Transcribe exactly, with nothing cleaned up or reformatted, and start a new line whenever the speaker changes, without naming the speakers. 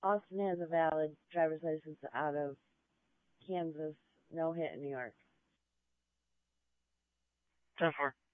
Austin has a valid driver's license out of Kansas. No hit in New York.
ten four.